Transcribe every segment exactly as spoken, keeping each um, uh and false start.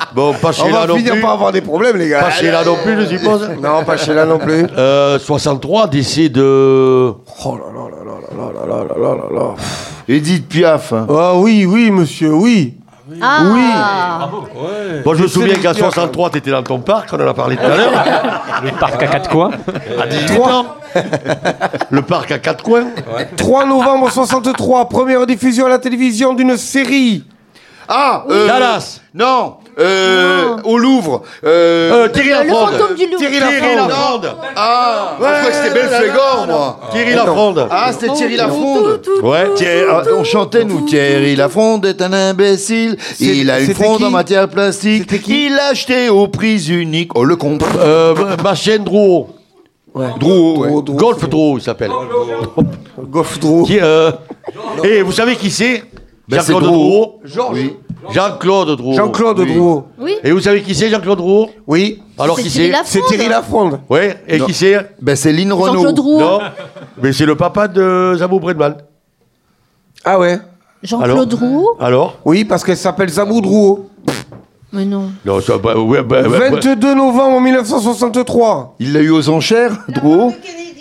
Bon, pas chez On là va non finir plus. par avoir des problèmes, les gars. Pas chez là non plus, je suppose. Non, pas chez là non plus. Euh, soixante-trois, décès de... Oh là là là là là là là là là là. Edith Piaf. Ah oui, oui, monsieur, oui. Ah. Oui. Moi, je me souviens c'est qu'à le pire, soixante-trois, t'étais dans ton parc, on en a parlé tout à l'heure. Le parc à quatre coins. À dix-huit ans. Le parc à quatre coins. trois novembre soixante-trois, première diffusion à la télévision d'une série. Ah euh, Dallas. Non, euh, au Louvre. Euh, Euh, Thierry Le Lafronde. fantôme du loup. Thierry Thierry Lafronde. Lafronde. Ah, je crois que c'était Belphégor, moi. Thierry Lafronde. Ah, c'était Thierry Lafronde. Ouais. Thierry- ah, on chantait, nous, Thierry Lafronde est un imbécile. Il a une c'était fronde qui en matière plastique. C'était qui Il l'a acheté au prix unique. Oh, le con. Euh, ma chaîne Drouot. Drouot, ouais. Drouot, Drouot, Golf c'est Drouot, il s'appelle. bon. Golf Drouot. Qui, euh... Et vous savez qui c'est Ben, Jean-Claude c'est Drouot. Drouot. Georges. Oui. Jean-Claude Drouot. Jean-Claude Drouot. Oui. Et vous savez qui c'est, Jean-Claude Drouot? Oui. Alors C'est qui Thierry c'est? Lafronde. C'est Thierry Lafronde. Ouais. Et Non. qui c'est? Ben, c'est Lynn Renault. Jean-Claude Roux. Non. Mais c'est le papa de Zabou Bredman. Ah ouais. Jean-Claude Roux. Alors? Oui, parce qu'elle s'appelle Zabou Drouot. Mais non. Non, ça, bah, ouais, bah, bah, bah. vingt-deux novembre mille neuf cent soixante-trois. Il l'a eu aux enchères, Drouot.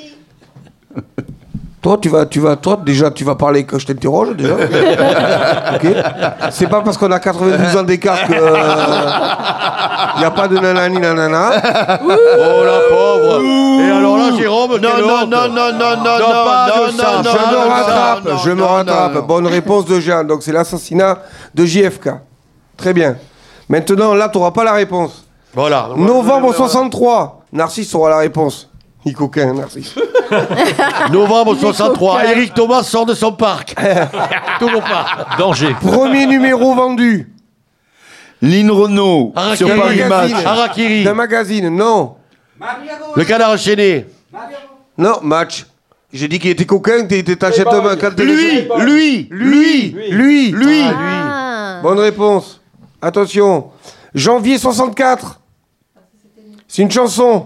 Toi, tu vas, tu vas, toi, déjà, tu vas parler que je t'interroge, déjà. Ok. C'est pas parce qu'on a quatre-vingt-douze ans d'écart que. Il n'y a pas de nanani nanana. Oh la pauvre. Et alors là, Jérôme, Non, quelle non, honte. non, non, non, non, Non, non, pas non, de ça. non, Je non, me non, rattrape, non, je me non, rattrape. non, non. Bonne réponse de Jean. Donc c'est l'assassinat de J F K. Très bien. Maintenant, là, tu n'auras pas la réponse. Voilà. Novembre soixante-trois. Narcisse aura la réponse. Il coquin, Narcisse. Novembre soixante-trois. Éric Thomas sort de son parc. Toujours pas. Danger. Premier numéro vendu. Lynn Renault sur Harakiri. Paris Match. Magazine. Harakiri. D'un magazine, non. Le canard enchaîné. Non, match. J'ai dit qu'il était coquin, t'es- t'es- t'achètes un quand t'es Lui, lui, Lui, lui, lui. Ah. Bonne réponse. Attention. Janvier soixante-quatre. C'est une chanson.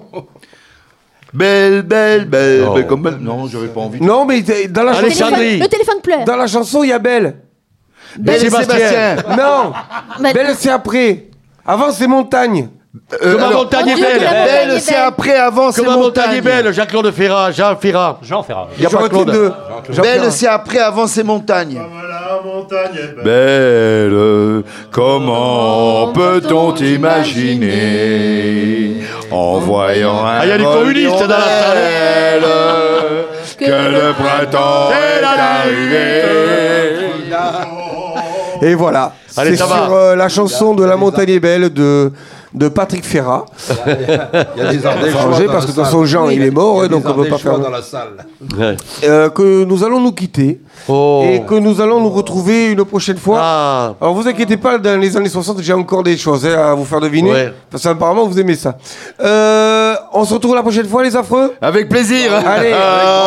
Belle, belle, belle, Non. belle comme belle. Non, j'avais pas envie. Non, mais t'es- dans la, chanson, Alexandrie. Téléphone- Le téléphone pleure. dans la chanson, il y a Belle. Belle et Sébastien. Sébastien. Non. Mais- Belle, c'est après. Avant, c'est Montagne. Euh, Que ma alors, montagne Mon est Dieu, que belle. la montagne Belle, est c'est belle. après, avant, Que c'est ma montagne est montagne. belle. Jean-Claude Ferrat. Jean Ferrat. Jean Ferrat. Il n'y a pas J'aurais été Claude. deux. Jean Belle, Ferrat. c'est après, avant, c'est montagne. La montagne est belle. Belle, comment peut-on t'imaginer en voyant un Ah, il y a des communistes dans la salle. belle, que le printemps est arrivé. Et voilà. Allez, C'est ça sur va. euh, la chanson de La Montagne est belle de, de Patrick Ferrat. Il y a des ardèches Changé parce que de toute façon, Jean, il est mort, donc on peut pas faire. dans la salle. Ouais. Euh, que nous allons nous quitter Oh. et que nous allons nous retrouver une prochaine fois. Ah. Alors vous inquiétez pas, dans les années soixante, j'ai encore des choses hein, à vous faire deviner. Ouais. Parce qu'apparemment, vous aimez ça. Euh, on se retrouve la prochaine fois, les affreux. Avec plaisir. Allez.